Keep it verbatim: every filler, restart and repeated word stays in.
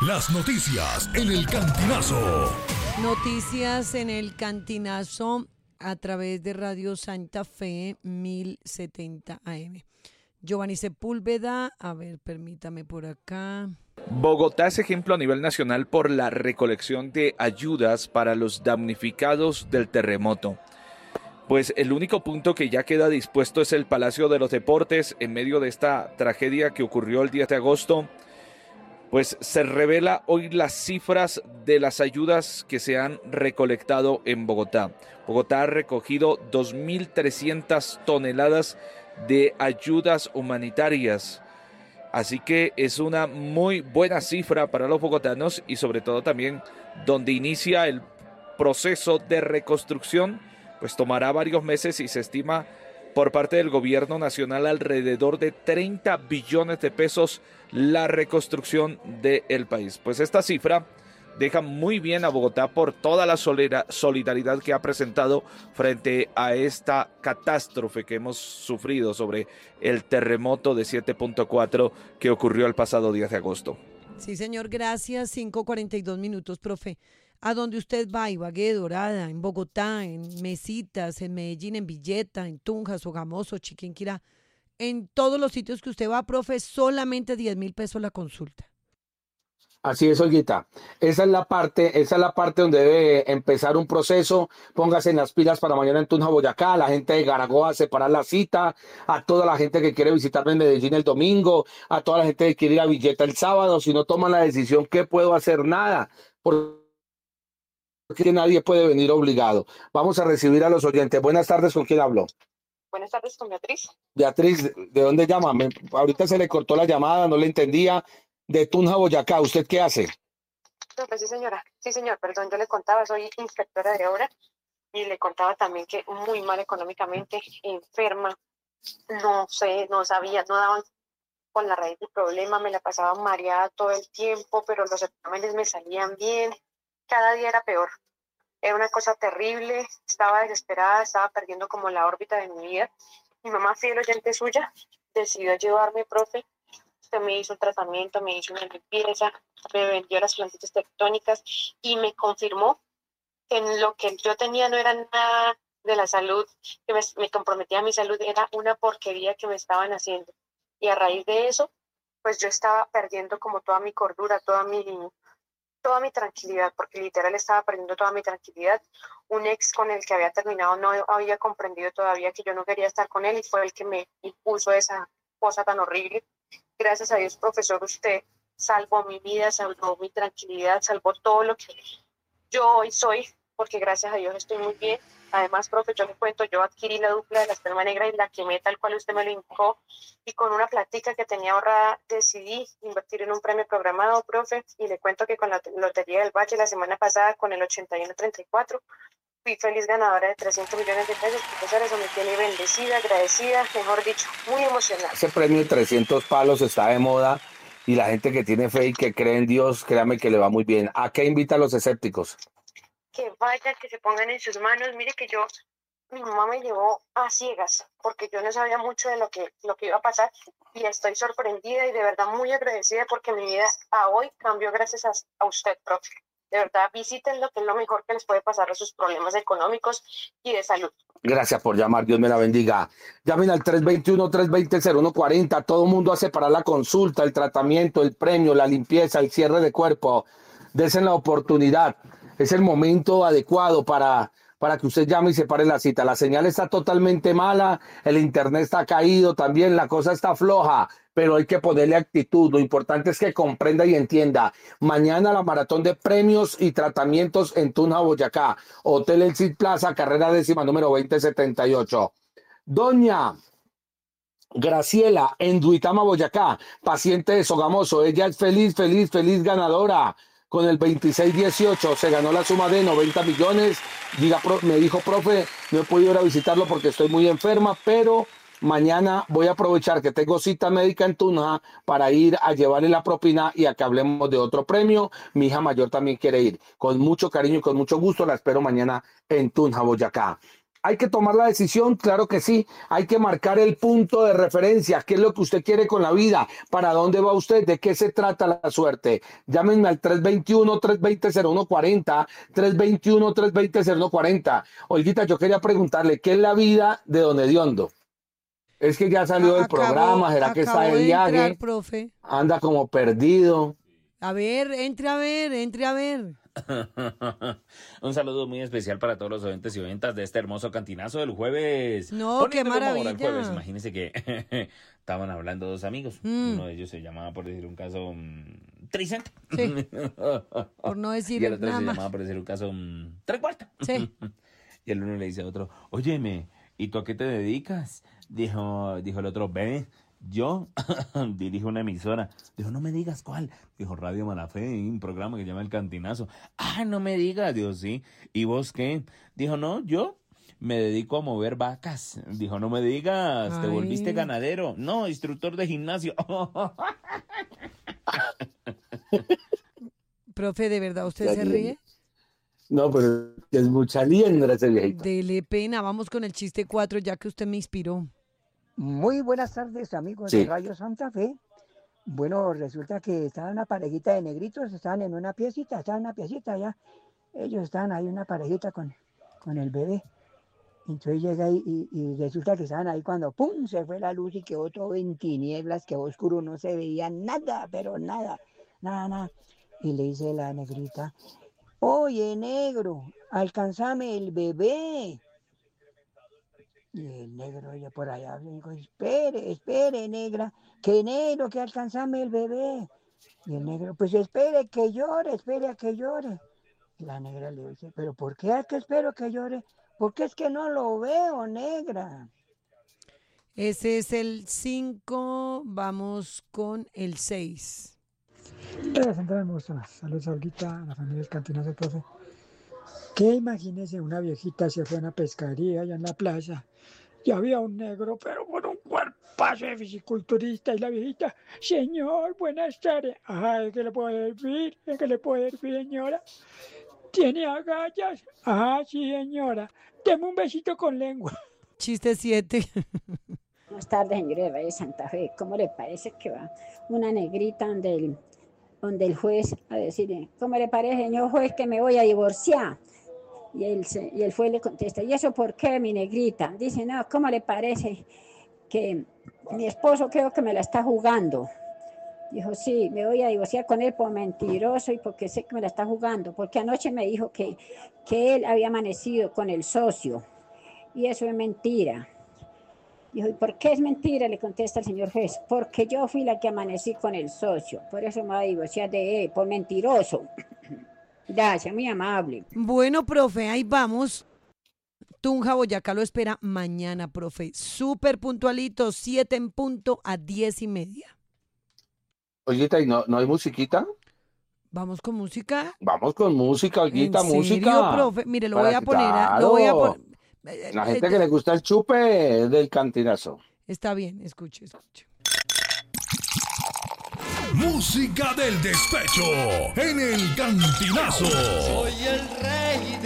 Las noticias en el Cantinazo. Noticias en el Cantinazo a través de Radio Santa Fe mil setenta A M. Giovanni Sepúlveda, a ver, permítame por acá. Bogotá es ejemplo a nivel nacional por la recolección de ayudas para los damnificados del terremoto. Pues el único punto que ya queda dispuesto es el Palacio de los Deportes en medio de esta tragedia que ocurrió el diez de agosto. Pues se revela hoy las cifras de las ayudas que se han recolectado en Bogotá. Bogotá ha recogido dos mil trescientas toneladas de ayudas humanitarias. Así que es una muy buena cifra para los bogotanos y sobre todo también donde inicia el proceso de reconstrucción, pues tomará varios meses y se estima por parte del gobierno nacional alrededor de treinta billones de pesos la reconstrucción del país. Pues esta cifra deja muy bien a Bogotá por toda la solidaridad que ha presentado frente a esta catástrofe que hemos sufrido sobre el terremoto de siete punto cuatro que ocurrió el pasado diez de agosto. Sí, señor, gracias. cinco cuarenta y dos minutos, profe. A donde usted va, Ibagué, Dorada, en Bogotá, en Mesitas, en Medellín, en Villeta, en Tunja, Sogamoso, Chiquinquirá, en todos los sitios que usted va, profe, solamente diez mil pesos la consulta. Así es, Olguita. Esa es la parte, esa es la parte donde debe empezar un proceso. Póngase en las pilas para mañana en Tunja, Boyacá, a la gente de Garagoa separar la cita, a toda la gente que quiere visitarme en Medellín el domingo, a toda la gente que quiere ir a Villeta el sábado. Si no toman la decisión, ¿qué puedo hacer? Nada. Porque nadie puede venir obligado. Vamos a recibir a los oyentes. Buenas tardes, ¿con quién hablo? Buenas tardes, con Beatriz. Beatriz, ¿de dónde llama? Me, ahorita se le cortó la llamada, no le entendía. De Tunja, Boyacá, ¿usted qué hace? No, pues sí, señora. Sí, señor, perdón, yo le contaba, soy inspectora de obra y le contaba también que muy mal económicamente, enferma, no sé, no sabía, no daban con la raíz del problema, me la pasaba mareada todo el tiempo, pero los exámenes me salían bien, cada día era peor. Era una cosa terrible, estaba desesperada, estaba perdiendo como la órbita de mi vida. Mi mamá, fiel oyente suya, decidió llevarme, profe. Usted me hizo un tratamiento, me hizo una limpieza, me vendió las plantitas tectónicas y me confirmó que en lo que yo tenía no era nada de la salud, que me, me comprometía a mi salud, era una porquería que me estaban haciendo. Y a raíz de eso, pues yo estaba perdiendo como toda mi cordura, toda mi... toda mi tranquilidad, porque literal estaba perdiendo toda mi tranquilidad. Un ex con el que había terminado no había comprendido todavía que yo no quería estar con él y fue el que me impuso esa cosa tan horrible. Gracias a Dios, profesor, usted salvó mi vida, salvó mi tranquilidad, salvó todo lo que yo hoy soy, porque gracias a Dios estoy muy bien. Además, profe, yo le cuento, yo adquirí la dupla de la espelma negra y la quemé tal cual usted me lo indicó, y con una platica que tenía ahorrada decidí invertir en un premio programado, profe, y le cuento que con la Lotería del Valle la semana pasada, con el ochenta y uno treinta y cuatro, fui feliz ganadora de trescientos millones de pesos, profesor, eso me tiene bendecida, agradecida, mejor dicho, muy emocionada. Ese premio de trescientos palos está de moda y la gente que tiene fe y que cree en Dios, créame que le va muy bien. ¿A qué invita a los escépticos? Que vayan, que se pongan en sus manos. Mire que yo, mi mamá me llevó a ciegas, porque yo no sabía mucho de lo que, lo que iba a pasar, y estoy sorprendida y de verdad muy agradecida porque mi vida a hoy cambió gracias a, a usted, profe. De verdad, visítenlo, que es lo mejor que les puede pasar a sus problemas económicos y de salud. Gracias por llamar, Dios me la bendiga. Llamen al tres dos uno, tres dos cero, cero uno cuatro cero. Todo el mundo hace para la consulta, el tratamiento, el premio, la limpieza, el cierre de cuerpo. Desen la oportunidad. Es el momento adecuado para, para que usted llame y separe la cita. La señal está totalmente mala, el internet está caído también, la cosa está floja, pero hay que ponerle actitud. Lo importante es que comprenda y entienda. Mañana la maratón de premios y tratamientos en Tunja, Boyacá. Hotel El Cid Plaza, carrera décima, número veinte setenta y ocho. Doña Graciela, en Duitama, Boyacá, paciente de Sogamoso. Ella es feliz, feliz, feliz ganadora. Con el veintiséis dieciocho se ganó la suma de noventa millones. Diga, me dijo, profe, no he podido ir a visitarlo porque estoy muy enferma, pero mañana voy a aprovechar que tengo cita médica en Tunja para ir a llevarle la propina y a que hablemos de otro premio. Mi hija mayor también quiere ir. Con mucho cariño y con mucho gusto la espero mañana en Tunja, Boyacá. Hay que tomar la decisión, claro que sí. Hay que marcar el punto de referencia. ¿Qué es lo que usted quiere con la vida? ¿Para dónde va usted? ¿De qué se trata la suerte? Llámenme al tres dos uno, tres dos cero, cero uno cuatro cero, tres dos uno, tres dos cero, cero uno cuatro cero. Olguita, yo quería preguntarle, ¿qué es la vida de Don Hediondo? Es que ya salió del Acabo- programa, ¿será que está acabo de de viaje? entrar, profe. Anda como perdido. A ver, entre a ver, entre a ver. Un saludo muy especial para todos los oyentes y oyentas de este hermoso cantinazo del jueves. No, Poniéndole qué como hora al maravilla. jueves. Imagínense que estaban hablando dos amigos. Mm. Uno de ellos se llamaba, por decir un caso, mm, Tricent. Sí. Por no decir Y el otro nada se más. llamaba, por decir un caso, mm, Tres Cuartos. Sí. Y el uno le dice a otro, óyeme, ¿y tú a qué te dedicas? Dijo, dijo el otro, ve, yo dirijo una emisora. Dijo, no me digas cuál. Dijo, Radio Malafé, un programa que se llama El Cantinazo. Ah, no me digas. Dijo, sí. ¿Y vos qué? Dijo, no, yo me dedico a mover vacas. Dijo, no me digas, te Ay. volviste ganadero. No, instructor de gimnasio. Profe, ¿de verdad usted Ya se viene. ríe? No, pero es mucha liendra ese viejito. Dele pena, vamos con el chiste cuatro, ya que usted me inspiró. Muy buenas tardes, amigos Sí. de Radio Santa Fe. Bueno, resulta que estaba una parejita de negritos, estaban en una piecita, estaban en una piecita allá. Ellos estaban ahí, una parejita con, con el bebé. Entonces llega ahí y, y resulta que estaban ahí cuando ¡pum! Se fue la luz y quedó todo en tinieblas, quedó oscuro, no se veía nada, pero nada, nada, nada. Y le dice la negrita, oye, negro, alcanzame el bebé. Y el negro oye por allá, le dijo, espere, espere, negra, que negro, que alcanzame el bebé. Y el negro, pues espere que llore, espere a que llore. Y la negra le dice, pero ¿por qué es que espero que llore? Porque es que no lo veo, negra. Ese es el cinco, vamos con el seis. Hola, Santa Hermosa. Saludos a Olguita, a la familia del Cantinazo, profe. Que imagínese, una viejita se fue a una pescadería allá en la playa y había un negro, pero con un cuerpazo de fisiculturista. Y la viejita, señor, buenas tardes. Ajá, ¿en qué le puedo servir? ¿En qué le puedo servir, señora? ¿Tiene agallas? Ajá, sí, señora. Deme un besito con lengua. Chiste siete. Buenas tardes, señores de Radio Santa Fe. ¿Cómo le parece que va una negrita donde el, donde el juez a decirle, ¿cómo le parece, señor juez, que me voy a divorciar? Y el, y el juez le contesta, ¿y eso por qué, mi negrita? Dice, no, ¿cómo le parece que mi esposo creo que me la está jugando? Dijo, sí, me voy a divorciar con él por mentiroso y porque sé que me la está jugando, porque anoche me dijo que, que él había amanecido con el socio y eso es mentira. Dijo, ¿y por qué es mentira? Le contesta el señor juez, porque yo fui la que amanecí con el socio, por eso me voy a divorciar de él, por mentiroso. Gracias, muy amable. Bueno, profe, ahí vamos. Tunja, Boyacá lo espera mañana, profe. Súper puntualito, siete en punto a diez y media. Olguita, ¿y no, no hay musiquita? ¿Vamos con música? Vamos con música, Olguita, ¿En serio, música. profe? Mire, lo Para voy a que- poner. a- lo voy a claro. pon- eh, La eh, gente eh, que le gusta el chupe del Cantinazo. Está bien, escuche, escuche. Música del despecho en el Cantinazo. Soy el rey